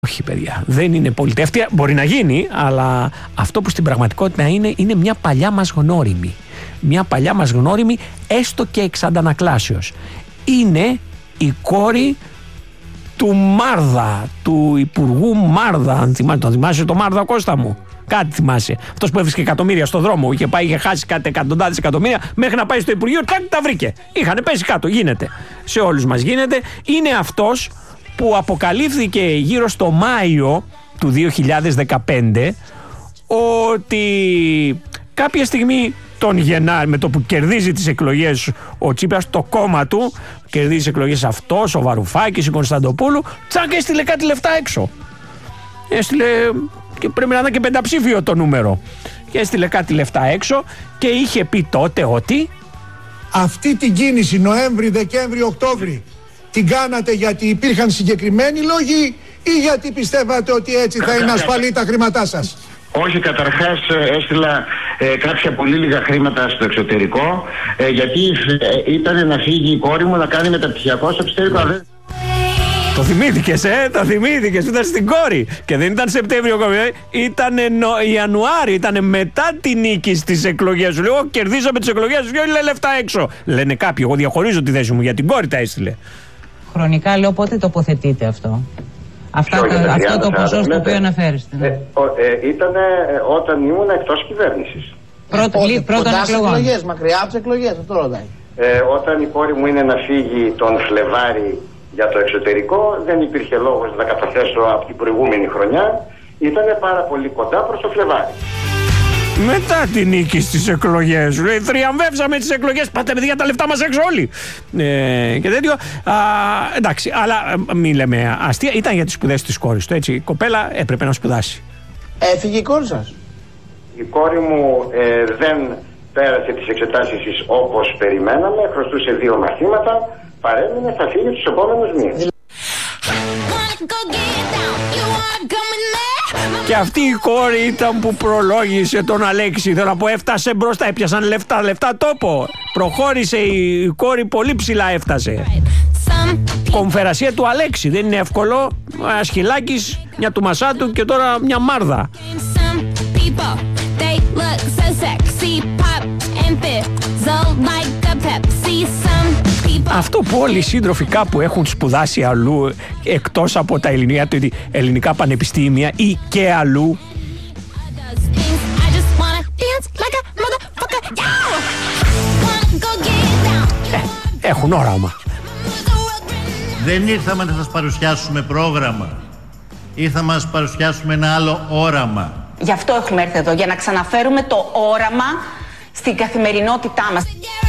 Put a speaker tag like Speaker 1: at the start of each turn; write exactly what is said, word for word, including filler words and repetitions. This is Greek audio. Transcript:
Speaker 1: Όχι, παιδιά, δεν είναι πολιτεύτεια. Μπορεί να γίνει, αλλά αυτό που στην πραγματικότητα είναι, είναι μια παλιά μας γνώριμη. Μια παλιά μας γνώριμη, έστω και εξ αντανακλάσεως. Είναι η κόρη του Μάρδα, του Υπουργού Μάρδα. Αν θυμάσαι, τον θυμάσαι το Μάρδα, Κώστα μου? Κάτι θυμάσαι. Αυτός που έβρισκε εκατομμύρια στο δρόμο. Είχε πάει, είχε χάσει κάτι εκατοντάδες εκατομμύρια μέχρι να πάει στο Υπουργείο. Κάτι τα βρήκε. Είχανε πέσει κάτω. Γίνεται. Σε όλους μας γίνεται. Είναι αυτός που αποκαλύφθηκε γύρω στο Μάιο του δύο χιλιάδες δεκαπέντε ότι κάποια στιγμή τον Γενάρη, με το που κερδίζει τις εκλογές ο Τσίπρας, το κόμμα του, κερδίζει τις εκλογές αυτός, ο Βαρουφάκης, η Κωνσταντοπούλου, τσάκα έστειλε κάτι λεφτά έξω. Έστειλε, και πρέπει να είναι και πενταψήφιο το νούμερο. Και έστειλε κάτι λεφτά έξω και είχε πει τότε ότι
Speaker 2: αυτή την κίνηση Νοέμβρη, Δεκέμβρη, Οκτώβρη την κάνατε γιατί υπήρχαν συγκεκριμένοι λόγοι ή γιατί πιστεύατε ότι έτσι θα είναι ασφαλή τα χρήματά σας?
Speaker 3: Όχι, καταρχάς έστειλα ε, κάποια πολύ λίγα χρήματα στο εξωτερικό ε, γιατί ε, ήταν να φύγει η κόρη μου να κάνει μεταπτυχιακό στο εξωτερικό.
Speaker 1: Το θυμήθηκες, ε, το θυμήθηκες, ήταν στην κόρη και δεν ήταν Σεπτέμβριο, ήταν Ιανουάριο, ήταν μετά τη νίκη στις εκλογές. Σου λέω, κερδίσαμε τις εκλογές, σου λέει λεφτά έξω. Λένε κάποιοι, εγώ διαχωρίζω τη θέση μου, για την κόρη τα έστειλε.
Speaker 4: Χρονικά λέω πότε τοποθετείτε αυτό? Αυτά, το, αυτό το ποσό στο οποίο αναφέρεστε. Ναι.
Speaker 3: Ε, ε, ήταν ε, όταν ήμουν εκτός κυβέρνησης.
Speaker 4: Πρώτον πρώτον
Speaker 5: εκλογές, μακριά από τις εκλογές, αυτό ρωτάει.
Speaker 3: Ε, όταν η κόρη μου είναι να φύγει τον Φλεβάρι για το εξωτερικό, δεν υπήρχε λόγος να καταθέσω από την προηγούμενη χρονιά. Ήταν πάρα πολύ κοντά προς το Φλεβάρι.
Speaker 1: Μετά την νίκη στις εκλογές, λέει, θριαμβεύσαμε τις εκλογές, πάτε παιδιά τα λεφτά μας έξω όλοι. Ε, και τέτοιο. Α, εντάξει, αλλά μην λέμε αστεία, ήταν για τις σπουδές της κόρης του, έτσι. Η κοπέλα έπρεπε να σπουδάσει.
Speaker 5: Έφυγε η κόρη σας?
Speaker 3: Η κόρη μου ε, δεν πέρασε τις εξετάσεις της όπως περιμέναμε, χρωστούσε δύο μαθήματα, παρέμεινε, θα φύγει τους επόμενους μήνες.
Speaker 1: Και αυτή η κόρη ήταν που προλόγησε τον Αλέξη. Θέλω να πω, έφτασε μπροστά, έπιασαν λεφτά, λεφτά τόπο. Προχώρησε η κόρη, πολύ ψηλά έφτασε. Κομφερασία του Αλέξη, δεν είναι εύκολο. Ασκυλάκης, μια του Μασάτου και τώρα μια Μάρδα. Αυτό που όλοι οι σύντροφοι κάπου έχουν σπουδάσει αλλού εκτός από τα ελληνικά, ελληνικά πανεπιστήμια ή και αλλού, ε, έχουν όραμα.
Speaker 6: Δεν ήρθαμε να σας παρουσιάσουμε πρόγραμμα. Ήρθαμε να σας παρουσιάσουμε ένα άλλο όραμα.
Speaker 7: Γι' αυτό έχουμε έρθει εδώ, για να ξαναφέρουμε το όραμα στην καθημερινότητά μας.